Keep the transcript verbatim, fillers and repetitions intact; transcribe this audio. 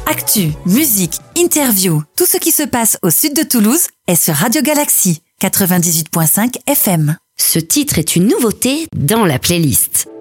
Actu, musique, interview, tout ce qui se passe au sud de Toulouse est sur Radio Galaxy quatre-vingt-dix-huit virgule cinq F M. Ce titre est une nouveauté dans la playlist.